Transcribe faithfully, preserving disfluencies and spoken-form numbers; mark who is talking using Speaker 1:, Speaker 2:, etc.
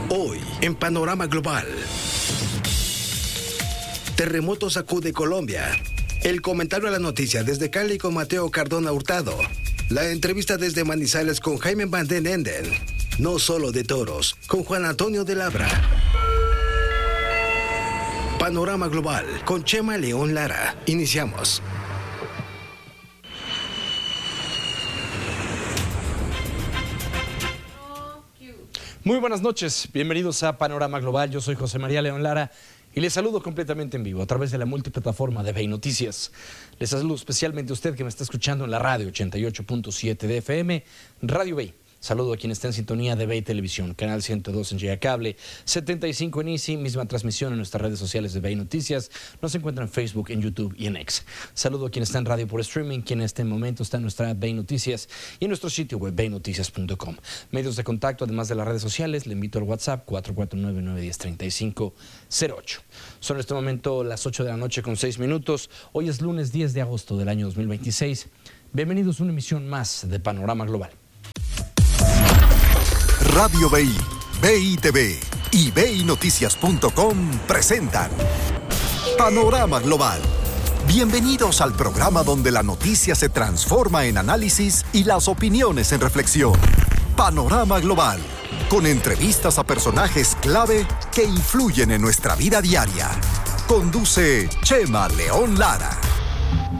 Speaker 1: Hoy, en Panorama Global. Terremoto sacude Colombia. El comentario a la noticia desde Cali con Mateo Cardona Hurtado. La entrevista desde Manizales con Jaime Van den Enden. No solo de toros, con Juan Antonio de Labra. Panorama Global con Chema León Lara. Iniciamos.
Speaker 2: Muy buenas noches, bienvenidos a Panorama Global. Yo soy José María León Lara y les saludo completamente en vivo a través de la multiplataforma de Bey Noticias. Les saludo especialmente a usted que me está escuchando en la radio ochenta y ocho punto siete de F M, Radio Bey. Saludo a quien está en sintonía de Bey Televisión, canal ciento dos en Giga Cable, setenta y cinco en Easy, misma transmisión en nuestras redes sociales de Bey Noticias. Nos encuentran en Facebook, en YouTube y en X. Saludo a quien está en radio por streaming, quien en este momento está en nuestra Bey Noticias y en nuestro sitio web bey noticias punto com. Medios de contacto, además de las redes sociales, le invito al WhatsApp cuatro cuatro nueve, nueve uno cero, tres cinco cero ocho. Son en este momento las ocho de la noche con seis minutos. Hoy es lunes diez de agosto del año dos mil veintiséis. Bienvenidos a una emisión más de Panorama Global.
Speaker 3: Radio Bey, Bey T V y bey noticias punto com presentan Panorama Global. Bienvenidos al programa donde la noticia se transforma en análisis y las opiniones en reflexión. Panorama Global, con entrevistas a personajes clave que influyen en nuestra vida diaria. Conduce Chema León Lara.